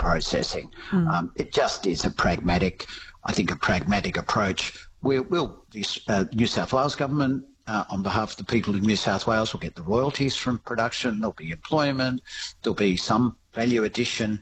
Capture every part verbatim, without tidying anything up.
processing. Mm. Um, it just is a pragmatic, I think, a pragmatic approach. We'll, we'll the uh, New South Wales government, uh, on behalf of the people of New South Wales, will get the royalties from production. There'll be employment. There'll be some value addition,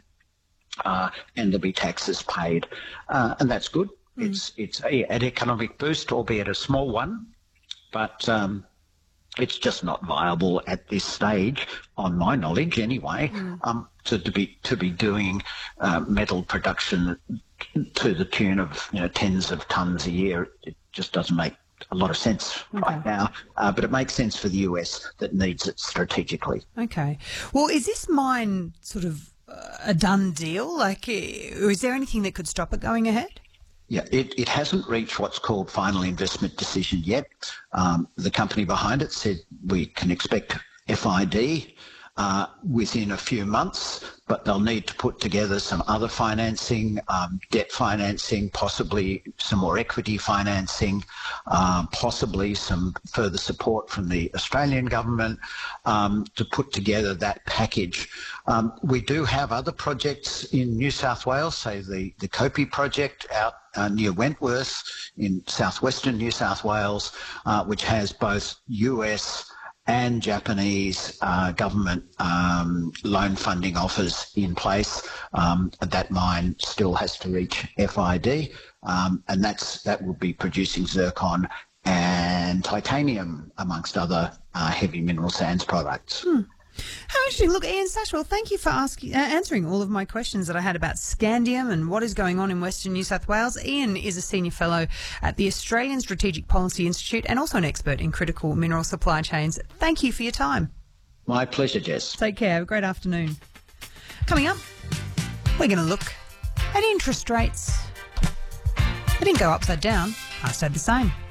uh, and there'll be taxes paid, uh, and that's good. Mm. It's it's a, an economic boost, albeit a small one, but um, it's just not viable at this stage, on my knowledge anyway, mm. um, to, to be to be doing uh, metal production to the tune of, you know, tens of tonnes a year. It just doesn't make a lot of sense okay. right now, uh, but it makes sense for the U S that needs it strategically. Okay. Well, is this mine sort of uh, a done deal? Like, or is there anything that could stop it going ahead? Yeah, it, it hasn't reached what's called final investment decision yet. Um, the company behind it said we can expect F I D uh, within a few months, but they'll need to put together some other financing, um, debt financing, possibly some more equity financing, um, possibly some further support from the Australian government um, to put together that package. Um, we do have other projects in New South Wales, say the, the Kopi project out uh, near Wentworth in southwestern New South Wales, uh, which has both U S and Japanese uh, government um, loan funding offers in place. Um, that mine still has to reach F I D, um, and that's that will be producing zircon and titanium, amongst other uh, heavy mineral sands products. Hmm. How interesting. Look, Ian Sashwell, thank you for asking, uh, answering all of my questions that I had about scandium and what is going on in Western New South Wales. Ian is a senior fellow at the Australian Strategic Policy Institute and also an expert in critical mineral supply chains. Thank you for your time. My pleasure, Jess. Take care. Have a great afternoon. Coming up, we're going to look at interest rates. They didn't go upside down. I stayed the same.